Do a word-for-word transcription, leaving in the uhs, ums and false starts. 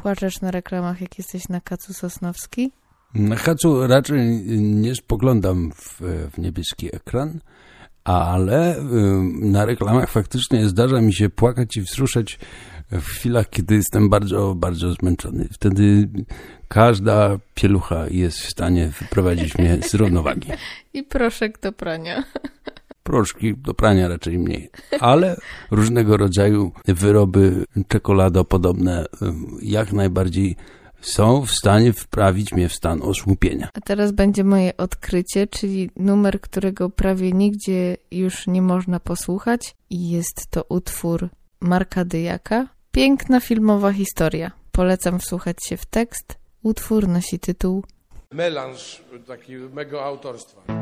płaczesz na reklamach, jak jesteś na kacu Sosnowski? Na kacu raczej nie spoglądam w, w niebieski ekran, ale na reklamach faktycznie zdarza mi się płakać i wzruszać w chwilach, kiedy jestem bardzo, bardzo zmęczony. Wtedy każda pielucha jest w stanie wyprowadzić mnie z równowagi. I proszek do prania. Proszki do prania raczej mniej, ale różnego rodzaju wyroby czekoladopodobne jak najbardziej są w stanie wprawić mnie w stan osłupienia. A teraz będzie moje odkrycie, czyli numer, którego prawie nigdzie już nie można posłuchać. I jest to utwór Marka Dyjaka. Piękna filmowa historia. Polecam wsłuchać się w tekst. Utwór nosi tytuł Melanż takiego autorstwa.